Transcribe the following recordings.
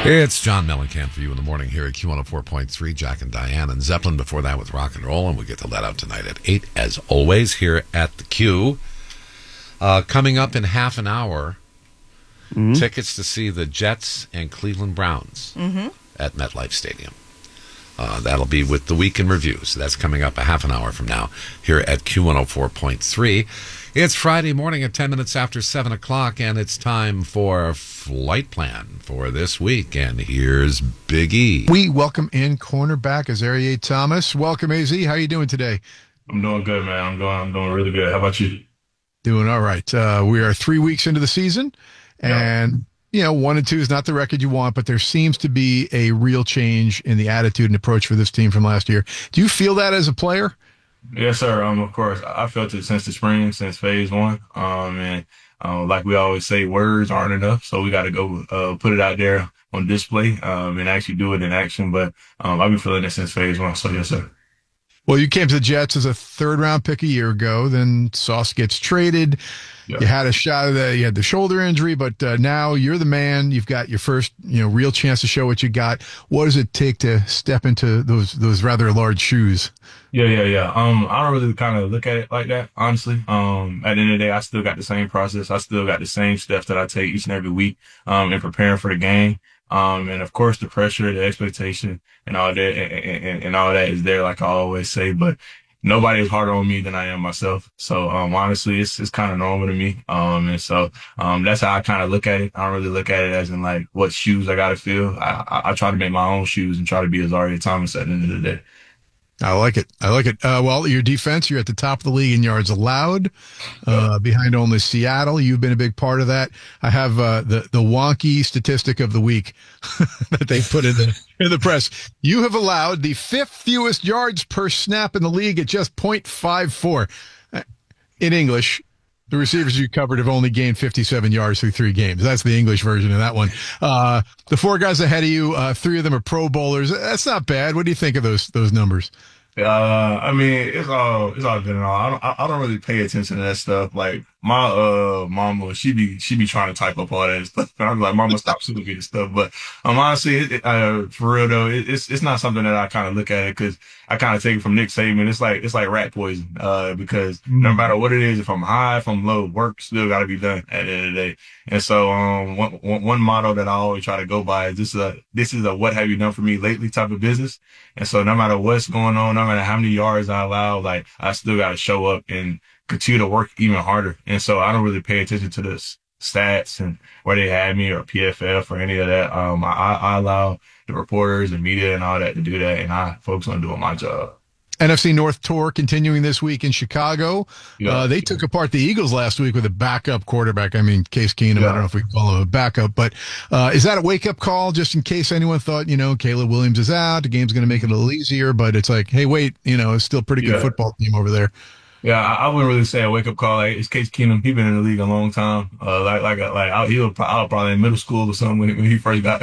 It's John Mellencamp for you in the morning here at Q104.3. Jack and Diane and Zeppelin before that with rock and roll, and we get to let out tonight at 8 as always here at the Q. Coming up in half an hour, tickets to see the Jets and Cleveland Browns at MetLife Stadium. That'll be with the Week in Review. So that's coming up a half an hour from now here at Q104.3. It's Friday morning at 10 minutes after 7 o'clock, and it's time for Flight Plan for this week. And here's Big E. We welcome in cornerback Azareye'h Thomas. Welcome, AZ. How you doing today? I'm doing good, man. I'm doing really good. How about you? Doing all right. We are 3 weeks into the season, and, 1 and 2 is not the record you want, but there seems to be a real change in the attitude and approach for this team from last year. Do you feel that as a player? Yes, sir. Of course, I felt it since the spring, since phase one. Like we always say, words aren't enough, so we got to go put it out there on display and actually do it in action. But I've been feeling it since phase one. So yes, sir. Well, you came to the Jets as a third-round pick a year ago. Then Sauce gets traded. Yep. You had a shot at you had the shoulder injury, but now you're the man. You've got your first, real chance to show what you got. What does it take to step into those rather large shoes? Yeah. I don't really kind of look at it like that, honestly. At the end of the day, I still got the same process. I still got the same steps that I take each and every week in preparing for the game. And of course, the pressure, the expectation, and all that, and all that is there, like I always say. But nobody is harder on me than I am myself. So honestly, it's kind of normal to me. And so that's how I kind of look at it. I don't really look at it as in like what shoes I got to fill. I try to make my own shoes and try to be Azareye'h Thomas at the end of the day. I like it. Well, your defense, you're at the top of the league in yards allowed, behind only Seattle. You've been a big part of that. I have the wonky statistic of the week that they put in the press. You have allowed the 5th fewest yards per snap in the league at just 0.54. In English, the receivers you covered have only gained 57 yards through 3 games. That's the English version of that one. The 4 guys ahead of you, 3 of them are Pro Bowlers. That's not bad. What do you think of those numbers? It's all good and all. I don't really pay attention to that stuff. Like my mama, she be trying to type up all that stuff. And I'm like, Mama, stop sending me this stuff. But honestly, for real though, it's not something that I kind of look at it because I kind of take it from Nick Saban. It's like rat poison. Because no matter what it is, if I'm high, if I'm low, work still got to be done at the end of the day. And so one motto that I always try to go by is this is a what have you done for me lately type of business. And so no matter what's going on, no matter how many yards I allow, like I still got to show up and continue to work even harder. And so I don't really pay attention to the stats and where they had me or PFF or any of that. I allow the reporters and media and all that to do that, and I focus on doing my job. NFC North tour continuing this week in Chicago. They took apart the Eagles last week with a backup quarterback. I mean, Case Keenum, I don't know if we can call him a backup, but is that a wake-up call just in case anyone thought, Caleb Williams is out, the game's going to make it a little easier, but it's like, hey, wait, it's still a pretty good football team over there. Yeah, I wouldn't really say a wake up call. Like, it's Case Keenum. He's been in the league a long time. He was probably in middle school or something when he first got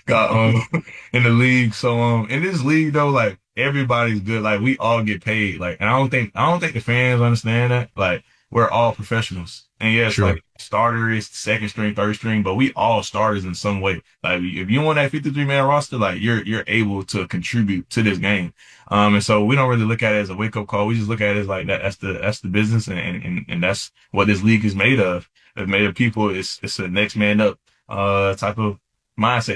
in the league. So in this league though, like everybody's good. Like we all get paid. Like, and I don't think the fans understand that. Like we're all professionals. And yes, sure. Like starter is second string, third string, but we all starters in some way. Like if you on that 53-man roster, like you're able to contribute to this game. And so we don't really look at it as a wake up call. We just look at it as like that. That's the business. And that's what this league is made of. It's made of people. It's a next man up, type of mindset.